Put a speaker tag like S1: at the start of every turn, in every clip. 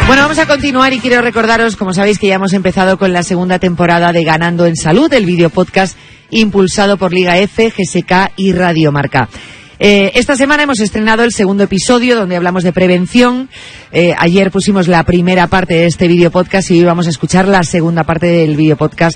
S1: Bueno, vamos a continuar y quiero recordaros, como sabéis, que ya hemos empezado con la segunda temporada de Ganando en Salud, el videopodcast impulsado por Liga F, GSK y Radio Marca. Esta semana hemos estrenado el segundo episodio donde hablamos de prevención. Ayer pusimos la primera parte de este videopodcast y hoy vamos a escuchar la segunda parte del videopodcast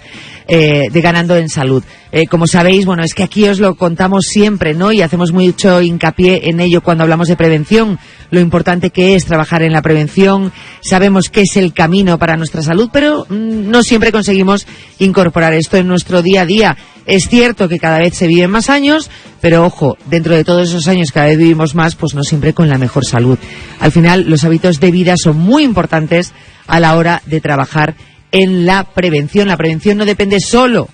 S1: de Ganando en Salud. Como sabéis, bueno, es que aquí os lo contamos siempre, ¿no? Y hacemos mucho hincapié en ello cuando hablamos de prevención, lo importante que es trabajar en la prevención. Sabemos que es el camino para nuestra salud, pero no siempre conseguimos incorporar esto en nuestro día a día. Es cierto que cada vez se viven más años, pero ojo, dentro de todos esos años cada vez vivimos más, pues no siempre con la mejor salud. Al final, los hábitos de vida son muy importantes a la hora de trabajar en la prevención. La prevención no depende solo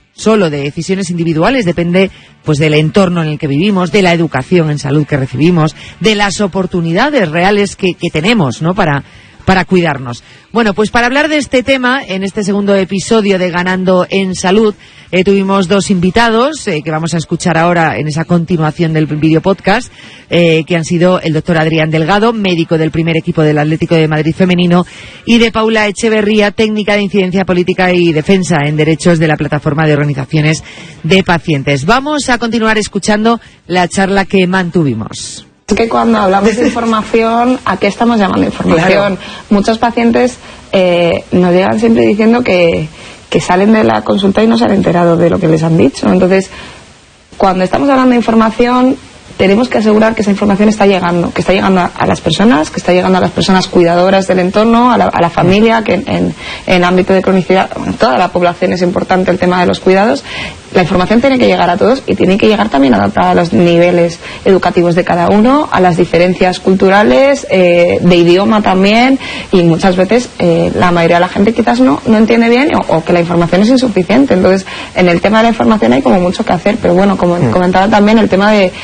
S1: de decisiones individuales, depende pues del entorno en el que vivimos, de la educación en salud que recibimos, de las oportunidades reales que tenemos, ¿no?, para cuidarnos. Bueno, pues para hablar de este tema, en este segundo episodio de Ganando en Salud, tuvimos dos invitados que vamos a escuchar ahora en esa continuación del video podcast, que han sido el doctor Adrián Delgado, médico del primer equipo del Atlético de Madrid femenino, y de Paula Echeverría, técnica de incidencia política y defensa en derechos de la Plataforma de Organizaciones de Pacientes. Vamos a continuar escuchando la charla que mantuvimos.
S2: Es que cuando hablamos de información, ¿a qué estamos llamando información? Claro. Muchos pacientes nos llegan siempre diciendo que salen de la consulta y no se han enterado de lo que les han dicho. Entonces, cuando estamos hablando de información, tenemos que asegurar que esa información está llegando, que está llegando a las personas, que está llegando a las personas cuidadoras del entorno, a la familia, que en el ámbito de cronicidad, bueno, toda la población es importante el tema de los cuidados. La información tiene que llegar a todos y tiene que llegar también adaptada a los niveles educativos de cada uno, a las diferencias culturales, de idioma también, y muchas veces la mayoría de la gente quizás no entiende bien o que la información es insuficiente. Entonces, en el tema de la información hay como mucho que hacer, pero bueno, como comentaba también, el tema de